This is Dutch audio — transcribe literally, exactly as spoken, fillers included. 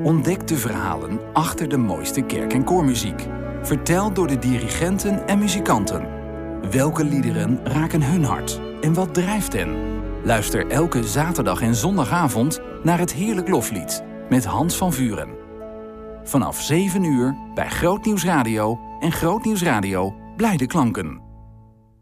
Ontdek de verhalen achter de mooiste kerk- en koormuziek. Verteld door de dirigenten en muzikanten. Welke liederen raken hun hart en wat drijft hen? Luister elke zaterdag en zondagavond naar het Heerlijk Loflied met Hans van Vuren. Vanaf zeven uur bij Groot Nieuws Radio en Groot Nieuws Radio Blijde Klanken.